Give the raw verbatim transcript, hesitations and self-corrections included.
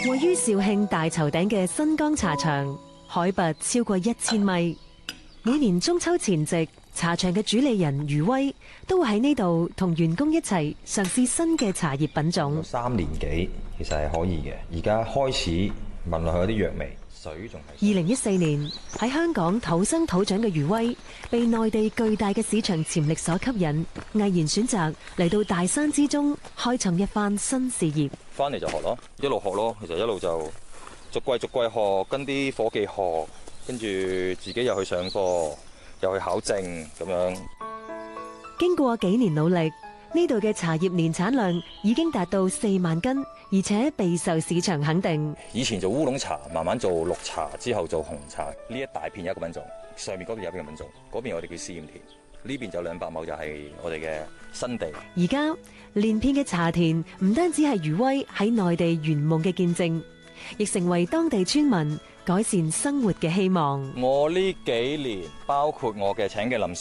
位於肇慶大頭頂嘅新江茶場，海拔超過一千米。每年中秋前夕，茶場嘅主理人余威都會喺呢度同員工一齊嘗試新嘅茶葉品種。 三年幾其實係可以嘅，而家開始聞落去有啲藥味，水仲係。 二零一四年喺香港土生土長嘅余威，被內地巨大嘅市場潛力所吸引，毅然選擇嚟到大山之中開創一番新事業。 翻嚟就學咯，一路學咯，其實一路就逐季逐季學，跟啲夥計學，跟住自己又去上課，又去考證咁樣。 經過幾年努力，呢度嘅茶葉年產量已經達到四萬斤，而且備受市場肯定。 以前做烏龍茶，慢慢做綠茶，之後做紅茶。呢一大片有一個品種，上面嗰邊有一個品種，嗰邊我哋叫試驗田，呢邊就兩百畝就係我哋嘅新地。 而家連片嘅茶田唔單止係余威喺內地圓夢嘅見證，亦成為當地村民改善生活嘅希望。 我呢幾年，包括我嘅請嘅臨